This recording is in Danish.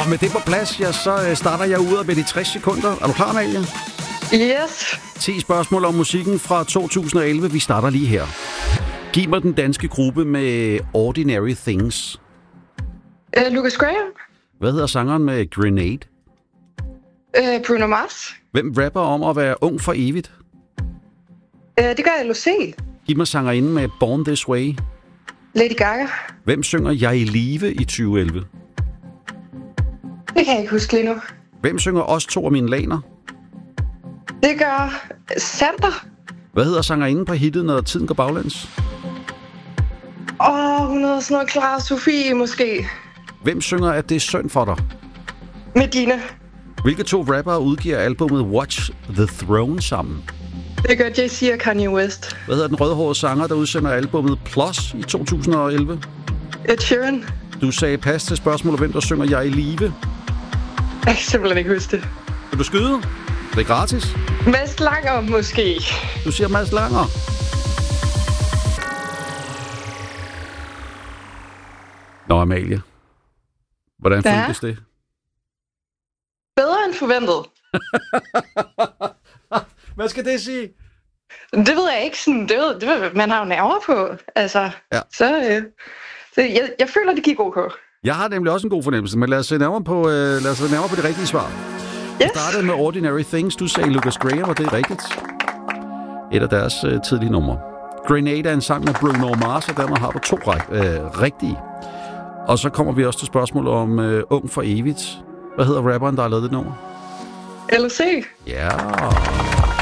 med det på plads, ja, så starter jeg ud med de 60 sekunder. Er du klar, Amalie? Yes. 10 spørgsmål om musikken fra 2011. Vi starter lige her. Giv mig den danske gruppe med Ordinary Things. Lucas Graham. Hvad hedder sangeren med Grenade? Bruno Mars. Hvem rapper om at være ung for evigt? Det gør LOC. Giv mig sangerinden med Born This Way. Lady Gaga. Hvem synger Jeg i live i 2011? Det kan jeg ikke huske lige nu. Hvem synger Os to og mine laner? Det gør Sander. Hvad hedder sangerinden på hittet, når tiden går baglæns? Hun hedder sådan noget Clara Sofie måske. Hvem synger, at det er synd for dig? Medina. Hvilke 2 rappere udgiver albumet Watch the Throne sammen? Det gør Jay-Z og Kanye West. Hvad hedder den rødhårede sanger, der udsender albumet Plus i 2011? Ed Sheeran. Du sagde pas til spørgsmålet, hvem der synger Jeg i live. Jeg kan simpelthen ikke huske det. Vil du skyde? Det er gratis. Mads Langer måske. Du siger Mads Langer. Nå, Amalie. Hvordan føltes det? Bedre end forventet. Hvad skal det sige? Det ved jeg ikke. Sådan, det ved, man har jo nerver på. Altså, ja. Så jeg føler, det gik ok. Jeg har nemlig også en god fornemmelse, men lad os se nærmere på, det rigtige svar. Yes. Jeg startede med Ordinary Things. Du sagde Lucas Graham, og det er rigtigt. Et af deres tidlige numre. Grenade er en sang med Bruno Mars, og dermed har du 2 rigtige. Og så kommer vi også til spørgsmål om Ung for evigt. Hvad hedder rapperen, der har lavet det nummer? LOC. Ja.